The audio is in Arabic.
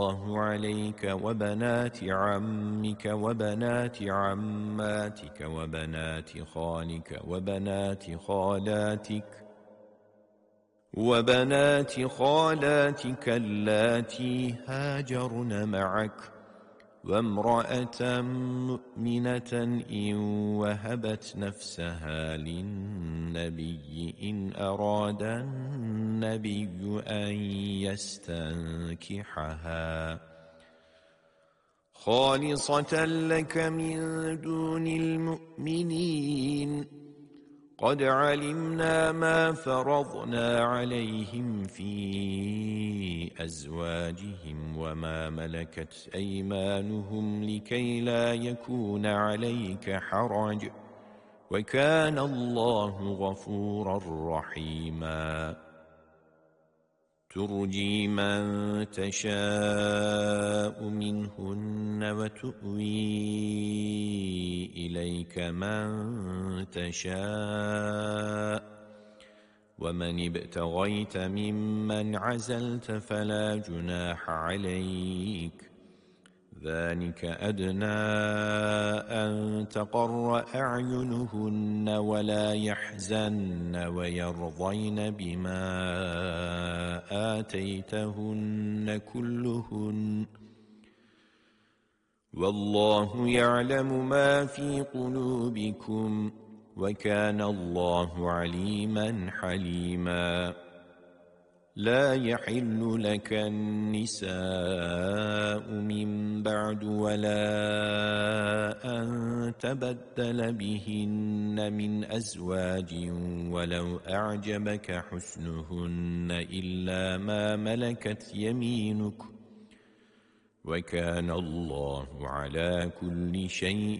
الله عليك وبنات عمك وبنات عماتك وبنات خالك وبنات خالاتك اللاتي هاجرن معك وامرأة مؤمنة إن وهبت نفسها للنبي إن أراد النبي أن يستنكحها خالصة لك من دون المؤمنين قد علمنا ما فرضنا عليهم في أزواجهم وما ملكت أيمانهم لكي لا يكون عليك حرج وكان الله غفورا رحيما ترجي من تشاء منهن وتؤوي إليك من تشاء ومن ابتغيت ممن عزلت فلا جناح عليك ذلك أدنى أن تقر أعينهن ولا يحزن ويرضين بما آتيتهن كلهن والله يعلم ما في قلوبكم وكان الله عليما حليما لا يحل لك النساء من بعد ولا أن تبدل بهن من أزواج ولو أعجبك حسنهن إلا ما ملكت يمينك وكان الله على كل شيء